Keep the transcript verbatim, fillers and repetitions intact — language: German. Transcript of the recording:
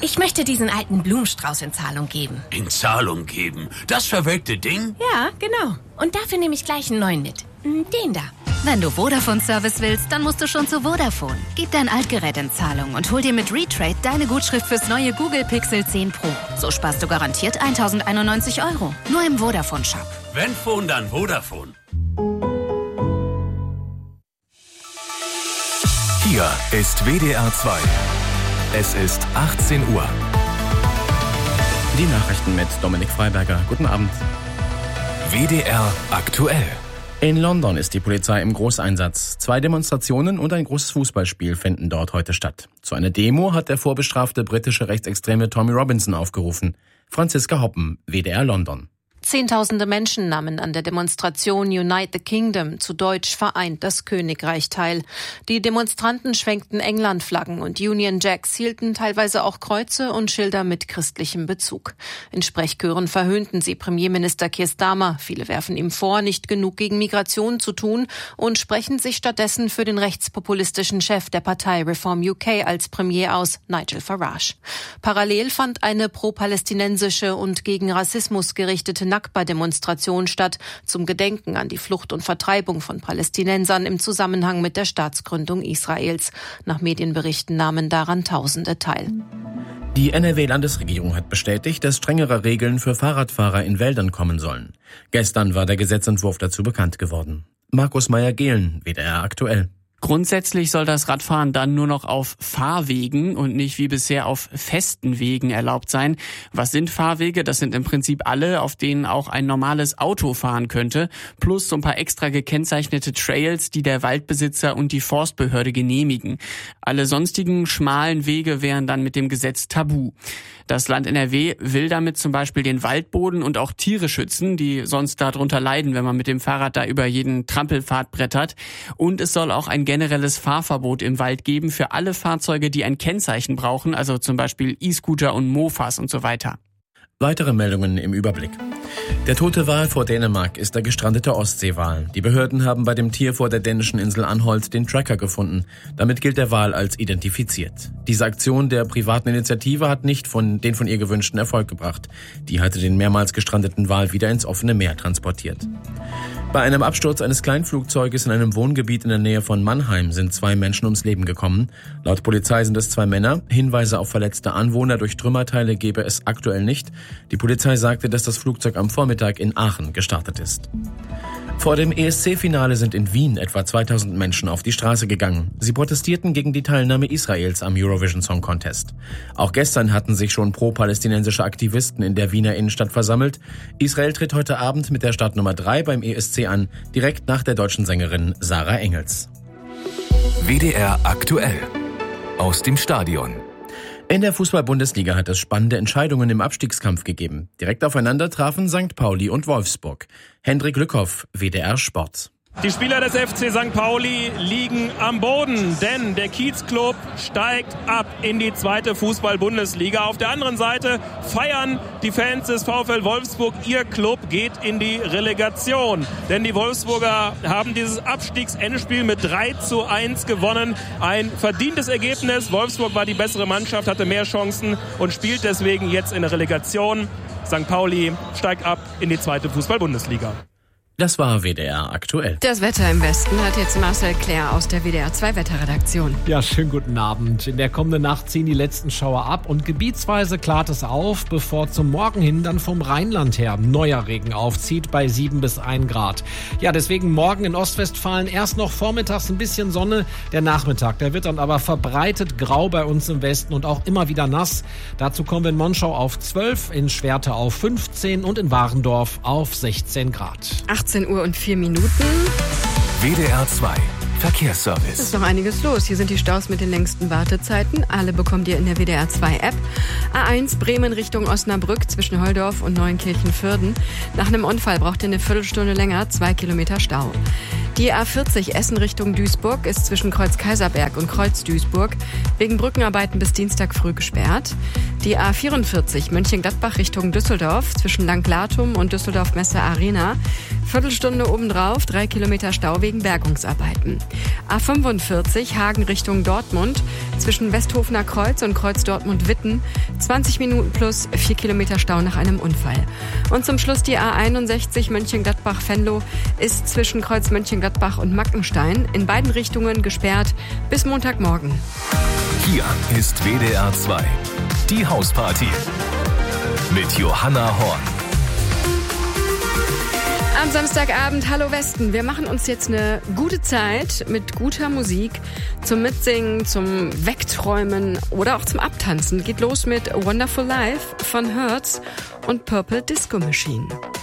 Ich möchte diesen alten Blumenstrauß in Zahlung geben. In Zahlung geben? Das verwelkte Ding? Ja, genau. Und dafür nehme ich gleich einen neuen mit. Den da. Wenn du Vodafone-Service willst, dann musst du schon zu Vodafone. Gib dein Altgerät in Zahlung und hol dir mit Retrade deine Gutschrift fürs neue Google Pixel zehn Pro. So sparst du garantiert tausendeinundneunzig Euro. Nur im Vodafone-Shop. Wenn Phone, dann Vodafone. Hier ist W D R zwei. Es ist achtzehn Uhr. Die Nachrichten mit Dominik Freiberger. Guten Abend. W D R aktuell. In London ist die Polizei im Großeinsatz. Zwei Demonstrationen und ein großes Fußballspiel finden dort heute statt. Zu einer Demo hat der vorbestrafte britische Rechtsextreme Tommy Robinson aufgerufen. Franziska Hoppen, W D R London. Zehntausende Menschen nahmen an der Demonstration Unite the Kingdom, zu Deutsch vereint das Königreich, teil. Die Demonstranten schwenkten England-Flaggen und Union Jacks, hielten teilweise auch Kreuze und Schilder mit christlichem Bezug. In Sprechchören verhöhnten sie Premierminister Keir Starmer. Viele werfen ihm vor, nicht genug gegen Migration zu tun und sprechen sich stattdessen für den rechtspopulistischen Chef der Partei Reform U K als Premier aus, Nigel Farage. Parallel fand eine pro-palästinensische und gegen Rassismus gerichtete Nakba-Demonstration statt, zum Gedenken an die Flucht und Vertreibung von Palästinensern im Zusammenhang mit der Staatsgründung Israels. Nach Medienberichten nahmen daran Tausende teil. Die N R W-Landesregierung hat bestätigt, dass strengere Regeln für Fahrradfahrer in Wäldern kommen sollen. Gestern war der Gesetzentwurf dazu bekannt geworden. Markus Meyer-Gehlen, W D R aktuell. Grundsätzlich soll das Radfahren dann nur noch auf Fahrwegen und nicht wie bisher auf festen Wegen erlaubt sein. Was sind Fahrwege? Das sind im Prinzip alle, auf denen auch ein normales Auto fahren könnte, plus so ein paar extra gekennzeichnete Trails, die der Waldbesitzer und die Forstbehörde genehmigen. Alle sonstigen schmalen Wege wären dann mit dem Gesetz tabu. Das Land N R W will damit zum Beispiel den Waldboden und auch Tiere schützen, die sonst darunter leiden, wenn man mit dem Fahrrad da über jeden Trampelpfad brettert. Und es soll auch ein generelles Fahrverbot im Wald geben für alle Fahrzeuge, die ein Kennzeichen brauchen, also zum Beispiel E-Scooter und Mofas und so weiter. Weitere Meldungen im Überblick. Der tote Wal vor Dänemark ist der gestrandete Ostseewal. Die Behörden haben bei dem Tier vor der dänischen Insel Anholt den Tracker gefunden. Damit gilt der Wal als identifiziert. Diese Aktion der privaten Initiative hat nicht von den von ihr gewünschten Erfolg gebracht. Die hatte den mehrmals gestrandeten Wal wieder ins offene Meer transportiert. Bei einem Absturz eines Kleinflugzeuges in einem Wohngebiet in der Nähe von Mannheim sind zwei Menschen ums Leben gekommen. Laut Polizei sind es zwei Männer. Hinweise auf verletzte Anwohner durch Trümmerteile gebe es aktuell nicht. Die Polizei sagte, dass das Flugzeug am Vormittag in Aachen gestartet ist. Vor dem E S C-Finale sind in Wien etwa zweitausend Menschen auf die Straße gegangen. Sie protestierten gegen die Teilnahme Israels am Eurovision Song Contest. Auch gestern hatten sich schon pro-palästinensische Aktivisten in der Wiener Innenstadt versammelt. Israel tritt heute Abend mit der Startnummer drei beim E S C an, direkt nach der deutschen Sängerin Sarah Engels. W D R aktuell. Aus dem Stadion. In der Fußball-Bundesliga hat es spannende Entscheidungen im Abstiegskampf gegeben. Direkt aufeinander trafen Sankt Pauli und Wolfsburg. Hendrik Lückhoff, W D R Sport. Die Spieler des F C Sankt Pauli liegen am Boden, denn der Kiezclub steigt ab in die zweite Fußball-Bundesliga. Auf der anderen Seite feiern die Fans des VfL Wolfsburg, ihr Club geht in die Relegation. Denn die Wolfsburger haben dieses Abstiegsendspiel mit drei zu eins gewonnen. Ein verdientes Ergebnis. Wolfsburg war die bessere Mannschaft, hatte mehr Chancen und spielt deswegen jetzt in der Relegation. Sankt Pauli steigt ab in die zweite Fußball-Bundesliga. Das war W D R aktuell. Das Wetter im Westen hat jetzt Marcel Claire aus der W D R zwei Wetterredaktion. Ja, schönen guten Abend. In der kommenden Nacht ziehen die letzten Schauer ab und gebietsweise klart es auf, bevor zum Morgen hin dann vom Rheinland her neuer Regen aufzieht bei sieben bis ein Grad. Ja, deswegen morgen in Ostwestfalen erst noch vormittags ein bisschen Sonne. Der Nachmittag, der wird dann aber verbreitet grau bei uns im Westen und auch immer wieder nass. Dazu kommen wir in Monschau auf zwölf, in Schwerte auf fünfzehn und in Warendorf auf sechzehn Grad. achtzehn Uhr und vier Minuten. W D R zwei Verkehrsservice. Es ist noch einiges los. Hier sind die Staus mit den längsten Wartezeiten. Alle bekommt ihr in der W D R zwei App. A eins Bremen Richtung Osnabrück zwischen Holdorf und Neunkirchen-Fürden. Nach einem Unfall braucht ihr eine Viertelstunde länger, zwei Kilometer Stau. Die A vierzig Essen Richtung Duisburg ist zwischen Kreuz Kaiserberg und Kreuz Duisburg wegen Brückenarbeiten bis Dienstag früh gesperrt. Die A vierundvierzig Mönchengladbach Richtung Düsseldorf zwischen Langlatum und Düsseldorf Messe Arena. Viertelstunde obendrauf, drei Kilometer Stau wegen Bergungsarbeiten. A fünfundvierzig Hagen Richtung Dortmund zwischen Westhofener Kreuz und Kreuz Dortmund-Witten. zwanzig Minuten plus vier Kilometer Stau nach einem Unfall. Und zum Schluss die A einundsechzig Mönchengladbach-Venlo ist zwischen Kreuz Mönchengladbach und Mackenstein in beiden Richtungen gesperrt bis Montagmorgen. Hier ist W D R zwei. Die Hausparty mit Johanna Horn. Am Samstagabend, hallo Westen. Wir machen uns jetzt eine gute Zeit mit guter Musik zum Mitsingen, zum Wegträumen oder auch zum Abtanzen. Geht los mit Wonderful Life von Hertz und Purple Disco Machine.